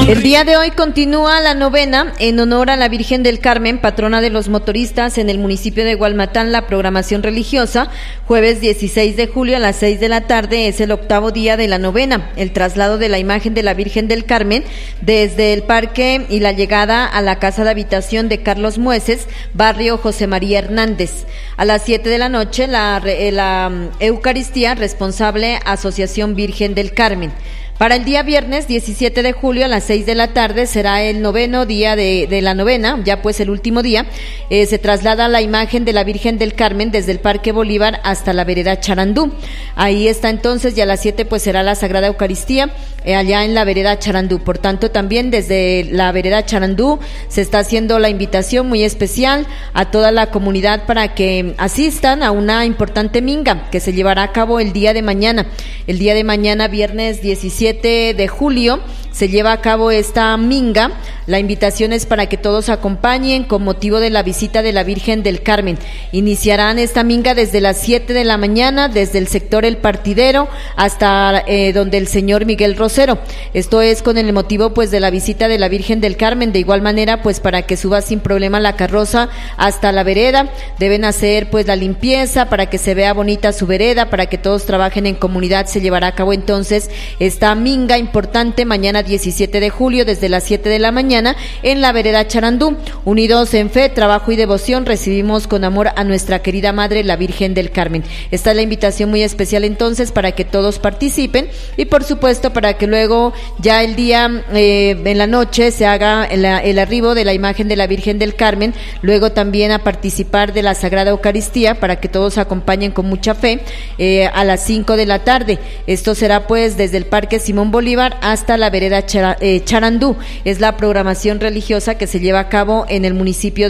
El día de hoy continúa la novena en honor a la Virgen del Carmen, patrona de los motoristas en el municipio de Gualmatán. La programación religiosa, jueves 16 de julio a las 6 de la tarde, es el octavo día de la novena. El traslado de la imagen de la Virgen del Carmen desde el parque y la llegada a la casa de habitación de Carlos Mueces, barrio José María Hernández. A las 7 de la noche, la Eucaristía, responsable Asociación Virgen del Carmen. Para el día viernes 17 de julio a las 6 de la tarde será el noveno día de la novena, ya pues el último día. Se traslada la imagen de la Virgen del Carmen desde el Parque Bolívar hasta la vereda Charandú. Ahí está entonces, y a las 7 pues será la Sagrada Eucaristía allá en la vereda Charandú. Por tanto, también desde la vereda Charandú se está haciendo la invitación muy especial a toda la comunidad para que asistan a una importante minga que se llevará a cabo el día de mañana. El día de mañana, viernes 17 de julio, se lleva a cabo esta minga. La invitación es para que todos acompañen con motivo de la visita de la Virgen del Carmen. Iniciarán esta minga desde las 7 de la mañana, desde el sector El Partidero hasta donde el señor Miguel Rosero. Esto es con el motivo pues de la visita de la Virgen del Carmen. De igual manera, pues para que suba sin problema la carroza hasta la vereda, deben hacer pues la limpieza para que se vea bonita su vereda, para que todos trabajen en comunidad. Se llevará a cabo entonces esta minga importante mañana 17 de julio desde las 7 de la mañana en la vereda Charandú. Unidos en fe, trabajo y devoción, recibimos con amor a nuestra querida Madre, la Virgen del Carmen. Esta es la invitación muy especial entonces para que todos participen y por supuesto para que luego ya el día en la noche se haga el arribo de la imagen de la Virgen del Carmen, luego también a participar de la Sagrada Eucaristía para que todos acompañen con mucha fe a las 5 de la tarde. Esto será pues desde el Parque Simón Bolívar hasta la vereda Charandú. Es la programación religiosa que se lleva a cabo en el municipio